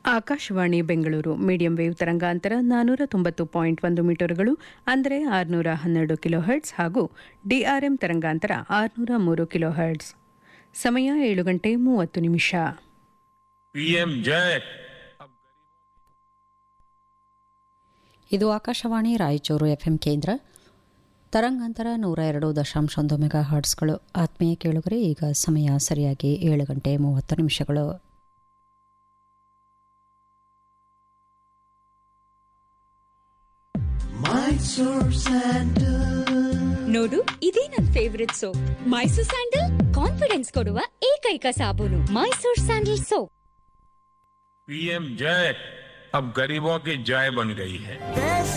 Akashvani Bengaluru medium wave ತರಂಗಾಂತರ 490.1 ಮೀಟರ್ಗಳು ಅಂದರೆ 612 kilohertz ಹಾಗೂ ಡಿಆರ್ಎಂ ತರಂಗಾಂತರ 603 ಕಿಲೋಹರ್ಟ್ಸ್. ಸಮಯ 7 ಗಂಟೆ 30 ನಿಮಿಷ. ಪಿಎಂ ಜಯ. ಇದು ಆಕಾಶವಾಣಿ ರಾಯಚೂರು ಎಫ್ಎಂ ಕೇಂದ್ರ. ತರಂಗಾಂತರ 102.1 ಮೆಗಾ ಹರ್ಟ್ಸ್ಗಳು. ಆತ್ಮೀಯ ಕೇಳುಗರೆ, ಈಗ ಸಮಯ ಸರಿಯಾಗಿ 7 ಗಂಟೆ 30 ನಿಮಿಷಗಳು. ನೋಡು, ಇದೇ ನನ್ favourite soap. Mysore sandal confidence ಕೊಡುವ ಏಕೈಕ ಸಾಬೂನು. Mysore sandal soap. पीएम जय अब गरीबों की जय बन गई है.